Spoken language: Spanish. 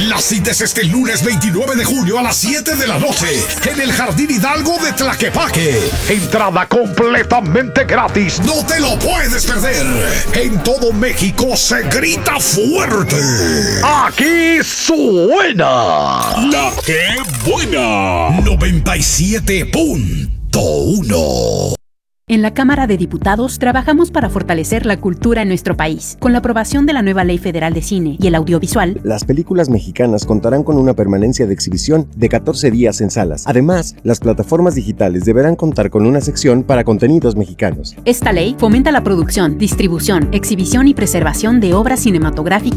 La cita es este lunes 29 de junio a las 7 de la noche en el Jardín Hidalgo de Tlaquepaque. Entrada completamente gratis. No te lo puedes perder. En todo México se grita fuerte. Aquí suena La Que Buena 97.1. En la Cámara de Diputados trabajamos para fortalecer la cultura en nuestro país. Con la aprobación de la nueva Ley Federal de Cine y el Audiovisual, las películas mexicanas contarán con una permanencia de exhibición de 14 días en salas. Además, las plataformas digitales deberán contar con una sección para contenidos mexicanos. Esta ley fomenta la producción, distribución, exhibición y preservación de obras cinematográficas